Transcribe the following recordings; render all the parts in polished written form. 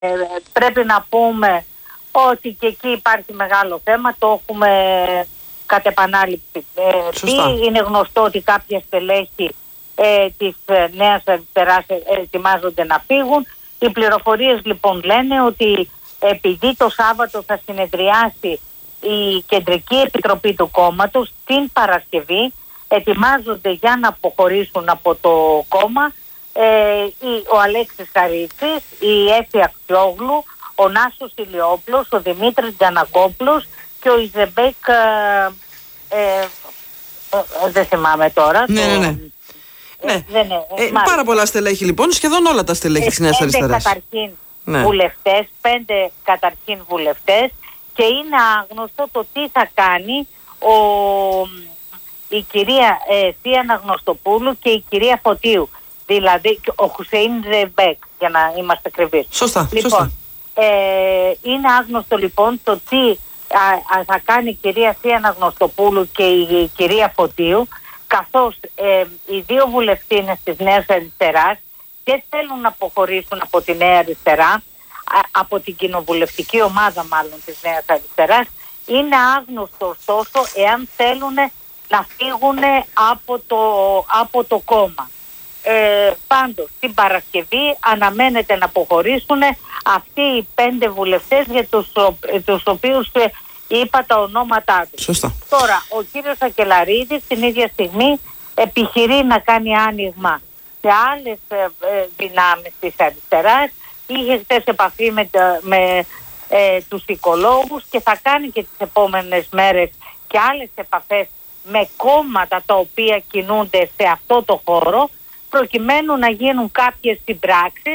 πρέπει να πούμε ότι και εκεί υπάρχει μεγάλο θέμα, το έχουμε κατ' επανάληψη. Είναι γνωστό ότι κάποια στελέχη της Νέας Αριστεράς ετοιμάζονται να φύγουν. Οι πληροφορίες λοιπόν λένε ότι επειδή το Σάββατο θα συνεδριάσει η Κεντρική Επιτροπή του κόμματος, την Παρασκευή ετοιμάζονται για να αποχωρήσουν από το κόμμα ο Αλέξης Χαρίτσης, η Έφη Αξιόγλου, ο Νάσος Ηλιόπουλος, ο Δημήτρης Γιαννακόπουλος και ο Ιζεμπέκ, δεν θυμάμαι τώρα. Πάρα πολλά στελέχη λοιπόν, σχεδόν όλα τα στελέχη της Νέας Αριστεράς. 5 καταρχήν βουλευτές, και είναι άγνωστο το τι θα κάνει η κυρία Θεία Αναγνωστοπούλου και η κυρία Φωτίου, δηλαδή ο Χουσέιν Ζεμπέκ, για να είμαστε ακριβείς. Σωστά. Είναι άγνωστο λοιπόν το τι θα κάνει η κυρία Θεία Αναγνωστοπούλου και η κυρία Φωτίου, καθώς οι δύο βουλευτίνες της Νέας Αριστεράς και θέλουν να αποχωρήσουν από τη Νέα Αριστερά, από την κοινοβουλευτική ομάδα μάλλον της Νέας Αριστεράς. Είναι άγνωστο ωστόσο εάν θέλουν να φύγουν από το κόμμα. Πάντως την Παρασκευή αναμένεται να αποχωρήσουν αυτοί οι 5 βουλευτές για τους οποίους είπα τα ονόματά τους. Σωστά. Τώρα ο κύριος Σακελαρίδης την ίδια στιγμή επιχειρεί να κάνει άνοιγμα σε άλλες δυνάμεις της αριστεράς. Είχε χθες επαφή με τους οικολόγους και θα κάνει και τις επόμενες μέρες και άλλες επαφές με κόμματα τα οποία κινούνται σε αυτό το χώρο, προκειμένου να γίνουν κάποιες συμπράξεις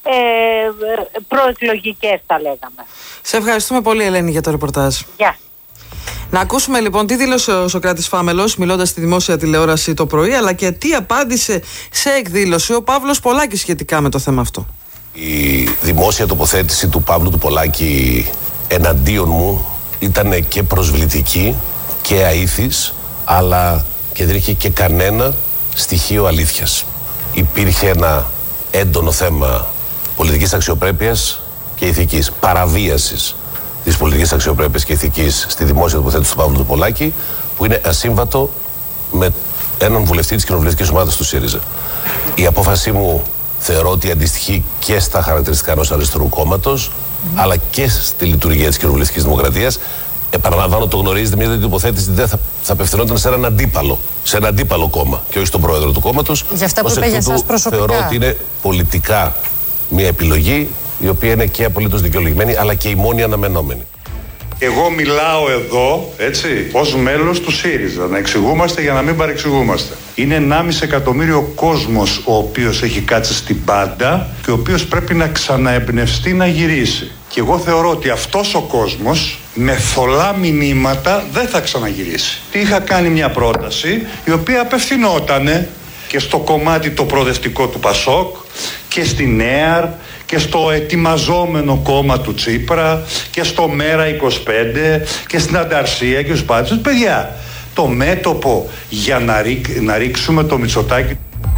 προεκλογικές, θα λέγαμε. Σε ευχαριστούμε πολύ, Ελένη, για το ρεπορτάζ. Γεια. Να ακούσουμε λοιπόν τι δήλωσε ο Σωκράτης Φάμελος μιλώντας στη δημόσια τηλεόραση το πρωί, αλλά και τι απάντησε σε εκδήλωση ο Παύλος Πολάκης σχετικά με το θέμα αυτό. Η δημόσια τοποθέτηση του Παύλου του Πολάκη εναντίον μου ήταν και προσβλητική και αήθης, αλλά και δεν είχε και κανένα στοιχείο αλήθειας. Υπήρχε ένα έντονο θέμα πολιτικής αξιοπρέπειας και ηθικής, παραβίασης της πολιτικής αξιοπρέπειας και ηθικής στη δημόσια τοποθέτηση του Παύλου του Πολάκη, που είναι ασύμβατο με έναν βουλευτή της κοινοβουλευτικής ομάδας του ΣΥΡΙΖΑ. Η απόφασή μου θεωρώ ότι αντιστοιχεί και στα χαρακτηριστικά ενός αριστερού κόμματος, αλλά και στη λειτουργία της κοινοβουλευτικής δημοκρατίας. Επαναλαμβάνω, το γνωρίζετε, μια τέτοια τοποθέτηση δεν θα απευθυνόταν σε έναν αντίπαλο κόμμα και όχι στον πρόεδρο του κόμματος. Για αυτά που είπε για εσάς προσωπικά. Θεωρώ ότι είναι πολιτικά μια επιλογή η οποία είναι και απολύτως δικαιολογημένη, αλλά και η μόνη αναμενόμενη. Εγώ μιλάω εδώ, έτσι, ως μέλος του ΣΥΡΙΖΑ, να εξηγούμαστε για να μην παρεξηγούμαστε. Είναι 1,5 εκατομμύριο κόσμος ο οποίος έχει κάτσει στην πάντα και ο οποίος πρέπει να ξαναεμπνευστεί να γυρίσει. Και εγώ θεωρώ ότι αυτός ο κόσμος με θολά μηνύματα δεν θα ξαναγυρίσει. Είχα κάνει μια πρόταση η οποία απευθυνότανε και στο κομμάτι το προοδευτικό του ΠΑΣΟΚ και στην ΕΑΡ και στο ετοιμαζόμενο κόμμα του Τσίπρα και στο ΜΕΡΑ 25 και στην Ανταρσία και στους πάντες. Παιδιά, το μέτωπο για να ρίξουμε το Μητσοτάκη.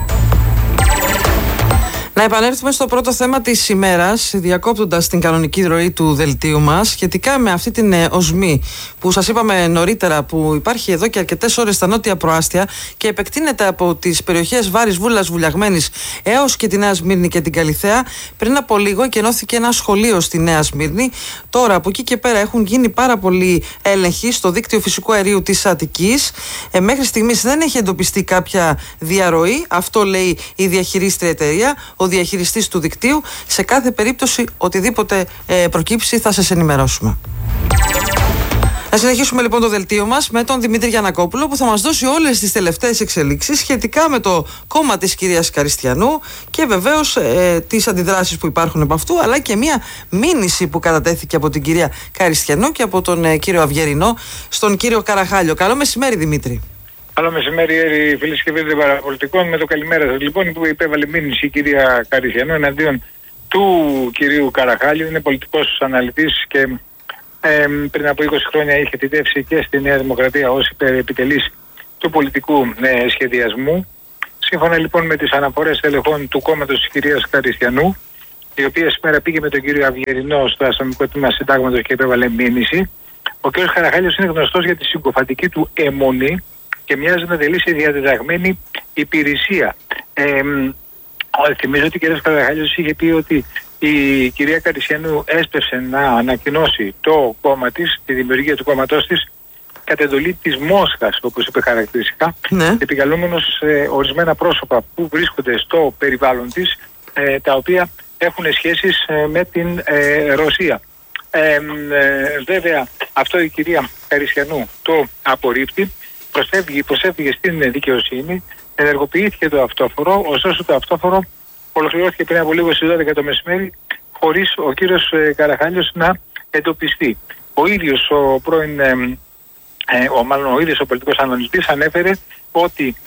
Να επανέλθουμε στο πρώτο θέμα της ημέρας, διακόπτοντας την κανονική ροή του δελτίου μας, σχετικά με αυτή την οσμή που σας είπαμε νωρίτερα, που υπάρχει εδώ και αρκετές ώρες στα νότια προάστια και επεκτείνεται από τις περιοχές Βάρης, Βούλας, Βουλιαγμένης έως και τη Νέα Σμύρνη και την Καλιθέα. Πριν από λίγο εκενώθηκε ένα σχολείο στη Νέα Σμύρνη. Τώρα από εκεί και πέρα έχουν γίνει πάρα πολλοί έλεγχοι στο δίκτυο φυσικού αερίου της Αττικής. Μέχρι στιγμής δεν έχει εντοπιστεί κάποια διαρροή. Αυτό λέει η διαχειρίστρια εταιρεία, ο διαχειριστής του δικτύου. Σε κάθε περίπτωση, οτιδήποτε προκύψει, θα σας ενημερώσουμε. Να συνεχίσουμε λοιπόν το δελτίο μας με τον Δημήτρη Γιαννακόπουλο, που θα μας δώσει όλες τις τελευταίες εξελίξεις σχετικά με το κόμμα της κυρίας Καριστιανού και βεβαίως τις αντιδράσεις που υπάρχουν από αυτού, αλλά και μια μήνυση που κατατέθηκε από την κυρία Καριστιανού και από τον κύριο Αυγερινό στον κύριο Καραχάλιο. Καλό μεσημέρι, Δημήτρη. Καλό μεσημέρι, φίλες και φίλοι των παραπολιτικών. Με το καλημέρα σας. Λοιπόν, που υπέβαλε μήνυση η κυρία Καριστιανού εναντίον του κυρίου Καραχάλιου. Είναι πολιτικός αναλυτής και πριν από 20 χρόνια είχε θητεύσει και στη Νέα Δημοκρατία ως επιτελής του πολιτικού σχεδιασμού. Σύμφωνα λοιπόν με τις αναφορές ελεγχών του κόμματος της κυρίας Καριστιανού, η οποία σήμερα πήγε με τον κύριο Αυγερινό στο αστυνομικό τμήμα συντάγματος και επέβαλε μήνυση. Ο κ. Καραχάλιος είναι γνωστός για τη συγκοφαντική του αιμονή και μοιάζει να τελεί σε διαδεδαγμένη υπηρεσία. Θυμίζω ότι ο κ. Καραχάλιος είχε πει ότι η κυρία Καρισιανού έσπευσε να ανακοινώσει το κόμμα της, τη δημιουργία του κόμματός της, κατ' εντολή της Μόσχας, όπως είπε χαρακτηριστικά, επικαλούμενος ορισμένα πρόσωπα που βρίσκονται στο περιβάλλον της, τα οποία έχουν σχέσεις με την Ρωσία. Βέβαια, αυτό η κυρία Καρισιανού το απορρίπτει, προσέφυγε στην δικαιοσύνη, ενεργοποιήθηκε το αυτόφορο, ωστόσο το αυτόφορο ολοκληρώθηκε πριν από λίγο στις 12 το μεσημέρι, χωρίς ο κύριος Καραχάλιος να εντοπιστεί. Ο ίδιος ο πρώην, ο ίδιος ο πολιτικός αναλυτής ανέφερε ότι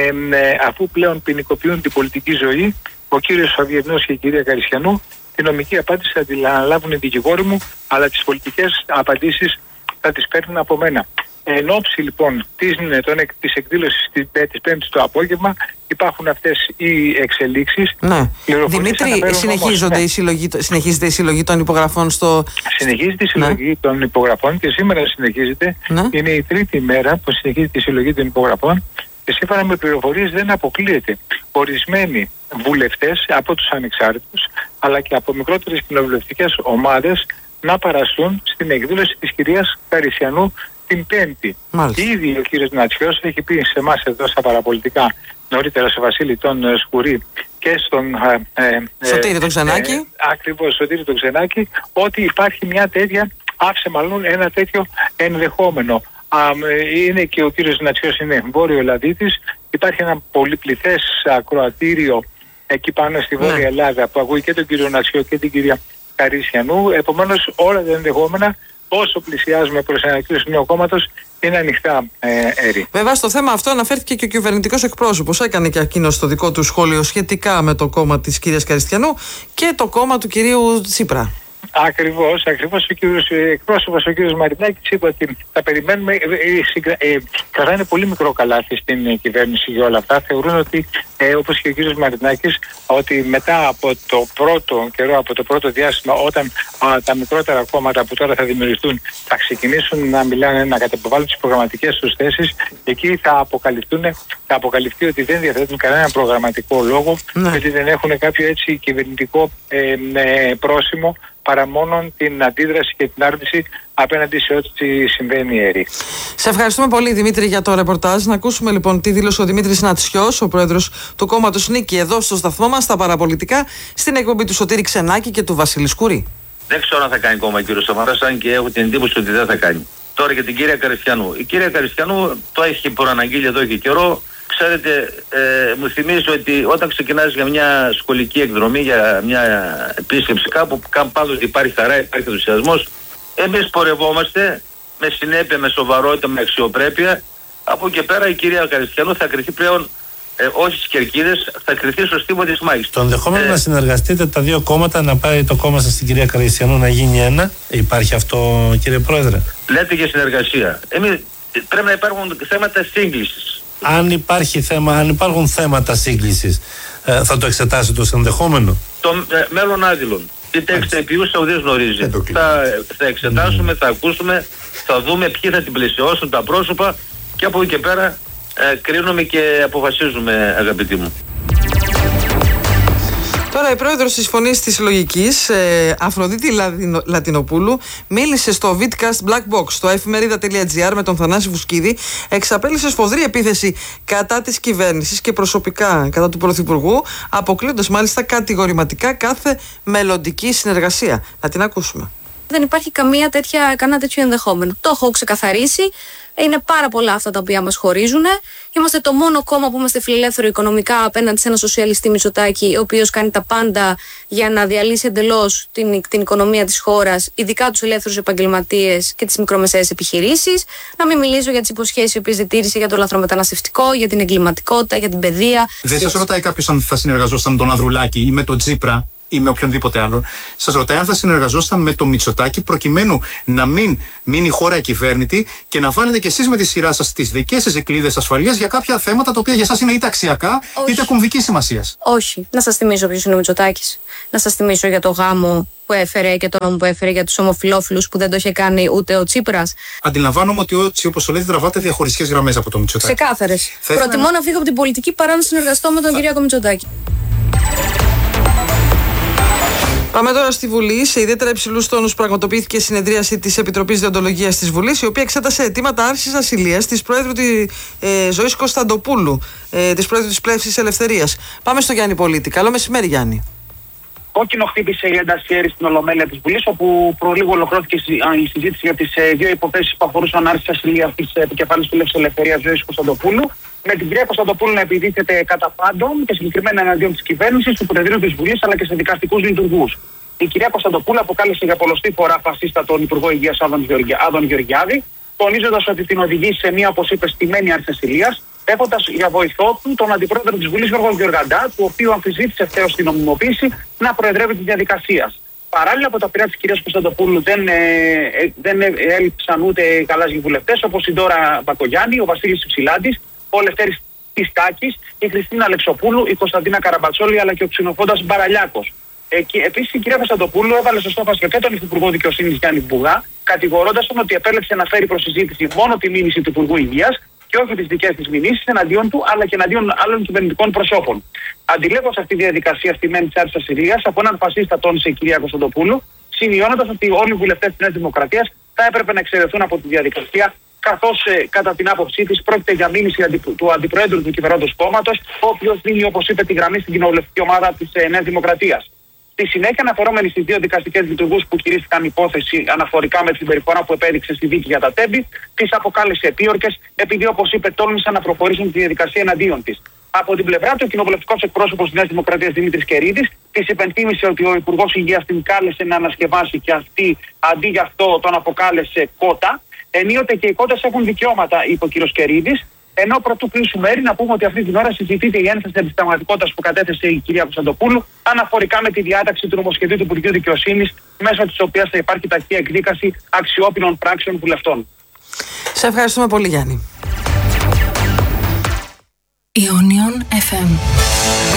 αφού πλέον ποινικοποιούν την πολιτική ζωή, ο κύριος Αυγερινός και η κυρία Καρισιανού, τη νομική απάντηση θα την αναλάβουν οι δικηγόροι μου, αλλά τις πολιτικές απαντήσεις θα τις παίρνουν από μένα. Εν ώψη λοιπόν της εκδήλωσης της Πέμπτης το απόγευμα υπάρχουν αυτές οι εξελίξεις. Ναι. Δημήτρη, συνεχίζεται η συλλογή των υπογραφών στο... Συνεχίζεται η συλλογή των υπογραφών και σήμερα συνεχίζεται. Είναι η τρίτη μέρα που συνεχίζεται η συλλογή των υπογραφών και σύμφωνα με πληροφορίες δεν αποκλείεται ορισμένοι βουλευτές από τους ανεξάρτητους αλλά και από μικρότερες κοινοβουλευτικές ομάδες να παραστούν στην εκδήλωση της κυρίας Καρισιανού την Πέμπτη. Ήδη ο κύριος Νατσιός έχει πει σε εμάς εδώ στα παραπολιτικά, νωρίτερα σε Βασίλη τον Σκουρί και στον Σωτήρη τον Ξενάκη. Ακριβώς, Σωτήρη τον Ξενάκη, ότι υπάρχει μια τέτοια, άφησε μάλλον ένα τέτοιο ενδεχόμενο. Είναι και ο κύριος Νατσιός είναι Βόρειο Ελλαδίτης, υπάρχει ένα πολυπληθές ακροατήριο εκεί πάνω στη Βόρεια Ελλάδα που ακούει και τον κύριο Νατσιό και την κυρία Καρισιανού. Επομένως όλα τα ενδεχόμενα όσο πλησιάζουμε προς ένα ανακοίνωση νέου κόμματος είναι ανοιχτά, Έρη. Βέβαια, στο θέμα αυτό αναφέρθηκε και ο κυβερνητικός εκπρόσωπος. Έκανε και εκείνο το δικό του σχόλιο σχετικά με το κόμμα της κυρίας Καριστιανού και το κόμμα του κυρίου Τσίπρα. Ακριβώς. Ο κύριος εκπρόσωπος, ο κύριος Μαρινάκης, είπε ότι θα περιμένουμε. Κρατάνε πολύ μικρό καλάθι στην κυβέρνηση για όλα αυτά. Θεωρούν ότι, όπως και ο κύριος Μαρινάκης, ότι μετά από το πρώτο καιρό, από το πρώτο διάστημα, όταν τα μικρότερα κόμματα που τώρα θα δημιουργηθούν θα ξεκινήσουν να μιλάνε, να καταποβάλουν τις προγραμματικές τους θέσεις, εκεί θα αποκαλυφθεί ότι δεν διαθέτουν κανένα προγραμματικό λόγο, γιατί δεν έχουν κάποιο έτσι κυβερνητικό πρόσημο, παρά μόνο την αντίδραση και την άρνηση απέναντι σε ό,τι συμβαίνει, Έρη. Σε ευχαριστούμε πολύ, Δημήτρη, για το ρεπορτάζ. Να ακούσουμε λοιπόν τι δήλωσε ο Δημήτρης Νατσιός, ο πρόεδρος του κόμματος Νίκη, εδώ στο σταθμό μας, στα παραπολιτικά, στην εκπομπή του Σωτήρη Ξενάκη και του Βασίλη Σκουρί. Δεν ξέρω αν θα κάνει κόμμα ο κύριος Σαμαράς, αν και έχω την εντύπωση ότι δεν θα κάνει. Τώρα για την κυρία Καριστιανού. Η κυρία Καριστιανού το έχει προαναγγείλει εδώ και καιρό. Ξέρετε, μου θυμίζει ότι όταν ξεκινάς για μια σχολική εκδρομή, για μια επίσκεψη κάπου, πάντοτε υπάρχει χαρά, υπάρχει ενθουσιασμός. Εμείς πορευόμαστε με συνέπεια, με σοβαρότητα, με αξιοπρέπεια. Από εκεί πέρα η κυρία Καριστιανού θα κριθεί πλέον όχι στις κερκίδες, θα κριθεί στο στίβο της μάχης. Το ενδεχόμενο να συνεργαστείτε τα δύο κόμματα, να πάει το κόμμα σας στην κυρία Καριστιανού να γίνει ένα, υπάρχει αυτό, κύριε Πρόεδρε? Λέτε για συνεργασία. Εμείς πρέπει να υπάρχουν θέματα σύγκλησης. Αν υπάρχουν θέματα σύγκλησης, θα το εξετάσετε ως ενδεχόμενο? Το μέλλον άδειλων. Τι τέξτε επιούσα ουδής γνωρίζει. Θα εξετάσουμε, θα ακούσουμε, θα δούμε ποιοι θα την πλαισιώσουν τα πρόσωπα και από εκεί και πέρα κρίνουμε και αποφασίζουμε, αγαπητοί μου. Τώρα η πρόεδρος της Φωνής της Συλλογικής, Αφροδίτη Λατινοπούλου, μίλησε στο Vidcast Black Box, στο εφημερίδα.gr με τον Θανάση Βουσκίδη, εξαπέλυσε σφοδρή επίθεση κατά της κυβέρνησης και προσωπικά κατά του Πρωθυπουργού, αποκλείοντας μάλιστα κατηγορηματικά κάθε μελλοντική συνεργασία. Να την ακούσουμε. Δεν υπάρχει κανένα τέτοιο ενδεχόμενο. Το έχω ξεκαθαρίσει. Είναι πάρα πολλά αυτά τα οποία μας χωρίζουν. Είμαστε το μόνο κόμμα που είμαστε φιλελεύθερο οικονομικά απέναντι σε ένα σοσιαλιστή Μητσοτάκη, ο οποίος κάνει τα πάντα για να διαλύσει εντελώς την οικονομία της χώρας, ειδικά τους ελεύθερους επαγγελματίες και τις μικρομεσαίες επιχειρήσεις. Να μην μιλήσω για τις υποσχέσεις οι οποίες διατήρησε για το λαθρομεταναστευτικό, για την εγκληματικότητα, για την παιδεία. Δεν σας ρωτάει κάποιος αν θα συνεργαζόταν με τον Ανδρουλάκη ή με τον Τσίπρα? ή με οποιονδήποτε άλλον, σας ρωτάει αν θα συνεργαζόσταν με το Μητσοτάκη προκειμένου να μην μείνει η χώρα ακυβέρνητη και να βάλετε κι εσείς με τη σειρά σας τις δικές σας δικλείδες ασφαλείας για κάποια θέματα τα οποία για εσάς είναι είτε αξιακά είτε κομβικής σημασίας. Όχι. Να σας θυμίσω ποιος είναι ο Μητσοτάκης. Να σας θυμίσω για το γάμο που έφερε και τον νόμο που έφερε για τους ομοφυλόφιλους που δεν το είχε κάνει ούτε ο Τσίπρας. Αντιλαμβάνομαι ότι όπως το λέτε τραβάτε διαχωριστικές γραμμές από το Μητσοτάκη. Ξεκάθαρες. Προτιμώ να φύγω από την πολιτική παρά να συνεργαστώ με τον Κυριάκο Μητσοτάκη. Πάμε τώρα στη Βουλή. Σε ιδιαίτερα υψηλούς τόνους πραγματοποιήθηκε η συνεδρίαση της Επιτροπής Δεοντολογίας της Βουλής, η οποία εξέτασε αιτήματα άρσης ασυλίας της Προέδρου Ζωής Κωνσταντοπούλου, της Προέδρου της Πλεύσης Ελευθερίας. Πάμε στο Γιάννη Πολίτη. Καλό μεσημέρι, Γιάννη. Κόκκινο χτύπησε η ένταση αέρης στην Ολομέλεια της Βουλής, όπου προλίγο ολοκληρώθηκε η συζήτηση για τις δύο υποθέσεις που αφορούσαν άρση ασυλίας της επικεφαλής του Πλεύσης Ελευθερίας Ζωής Κωνσταντοπούλου. Με την κυρία Κωνσταντοπούλου να επιδίθεται κατά πάντων και συγκεκριμένα εναντίον της κυβέρνησης, του Προεδρείου της Βουλής αλλά και σε δικαστικούς λειτουργούς. Η κυρία Κωνσταντοπούλου αποκάλεσε για πολλοστή φορά φασίστα τον Υπουργό Υγείας Άδων Γεωργιάδη, τονίζοντας ότι την οδηγεί σε μια, όπως είπε, στημένη άρση ασυλίας, έχοντας για βοηθό του τον Αντιπρόεδρο της Βουλής Γιώργο Γεωργαντά, του οποίου αμφισβήτησε ευθέως την νομιμοποίηση να προεδρεύει τη διαδικασία. Παράλληλα, από τα πειρά της κυρίας Κωνσταντοπούλου δεν έλειψαν ούτε καλάζιοι βουλευτές, όπως η Ντόρα Μπακογιάννη, ο Βασίλης Ψηλάντης, ο Λευτέρης Τιστάκης, η Χριστίνα Αλεξοπούλου, η Κωνσταντίνα Καραμπατσόλη αλλά και ο ξενοφόντας Μπαραλιάκος. Επίσης, η κυρία Κωνσταντοπούλου έβαλε στο στόχαστρο και τον Υφυπουργό Δικαιοσύνης Γιάννη Μπουγά, κατηγορώντας τον ότι επέλεξε να φέρει προς συζήτηση μόνο τη μήνυση του Υπουργού Υγείας και όχι τις δικές της μηνύσεις εναντίον του αλλά και εναντίον άλλων κυβερνητικών προσώπων. Αντιλέγω σε αυτή τη διαδικασία στημένη της άρσης ασυλίας από έναν φασίστα, τόνισε η κυρία Κωνσταντοπούλου, σημειώνοντας ότι όλοι οι βουλευτές της Νέας Δημοκρατίας θα έπρεπε να εξαιρεθούν από τη διαδικασία, καθώς κατά την άποψή της πρόκειται για μήνυση του Αντιπροέδρου του κυβερνώντος κόμματος, ο οποίος δίνει, όπως είπε, τη γραμμή στην κοινοβουλευτική ομάδα της Νέας Δημοκρατίας. Στη συνέχεια, αναφερόμενοι στις δύο δικαστικές λειτουργούς που χειρίστηκαν υπόθεση αναφορικά με την συμπεριφορά που επέδειξε στη δίκη για τα Τέμπη, τις αποκάλεσε επίορκες, επειδή, όπως είπε, τόλμησαν να προχωρήσουν τη διαδικασία εναντίον της. Από την πλευρά του, ο κοινοβουλευτικός εκπρόσωπος της Νέας Δημοκρατίας Δημήτρης Κερίδης της υπενθύμησε ότι ο Υπουργός Υγείας την κάλεσε να ανασκευάσει και αυτή αντί γι' αυτό τον αποκάλεσε κότα. Ενίοτε και οι κότες έχουν δικαιώματα, είπε ο κ. Κερίδης. Ενώ πρωτού κλείσουμε έρη, να πούμε ότι αυτή την ώρα συζητείται η ένσταση αντισυνταγματικότητας που κατέθεσε η κυρία Κωνσταντοπούλου αναφορικά με τη διάταξη του νομοσχεδίου του Υπουργείου Δικαιοσύνης, μέσω της οποίας θα υπάρχει ταχεία εκδίκαση αξιόπινων πράξεων βουλευτών. Σε ευχαριστούμε πολύ, Γιάννη. Ionion FM.